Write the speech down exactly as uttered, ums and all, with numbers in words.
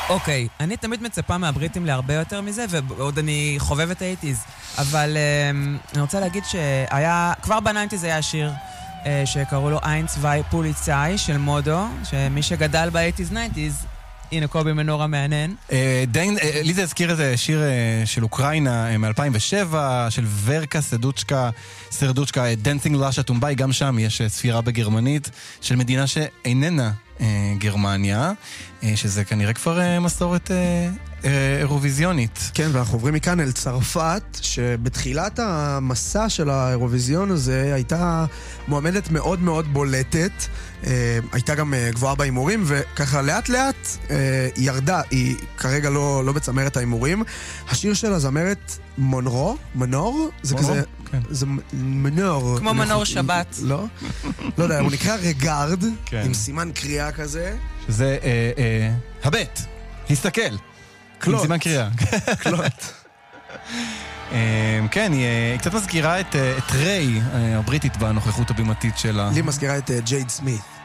אוקיי, אני תמיד מצפה מהבריטים להרבה יותר מזה, ועוד אני חובב את האייטיז. אבל אני רוצה להגיד שהיה, כבר בניינטיז היה שיר שקראו לו איינס ווי פוליצאי של מודו, שמי שגדל באייטיז ניינטיז, הנה קובי מנורה מענן. לי זה הזכיר איזה שיר של אוקראינה מ-אלפיים ושבע, של ורקה סרדוצ'קה, סרדוצ'קה, דנסינג לאשה טומביי, גם שם יש ספירה בגרמנית של מדינה שאיננה גרמניה, שזה כנראה כבר מסורת אירוויזיונית. כן, ואנחנו עוברים מכאן אל צרפת, שבתחילת המסע של האירוויזיון הזה הייתה מועמדת מאוד מאוד בולטת, הייתה גם גבוהה באימורים, וככה לאט לאט היא ירדה, היא כרגע לא, לא בצמרת האימורים. השיר של הזמרת מונרו, מנור, זה כזה, זה מנור. כמו מנור שבת. לא? לא יודע, הוא נקרא רגארד, עם סימן קריאה כזה. שזה הבט, הסתכל. קלוט. סימן קריאה. קלוט. כן, היא קצת מזכירה את ריי, הבריטית בנוכחות הבימתית שלה. לי מזכירה את ג'ייד סמית.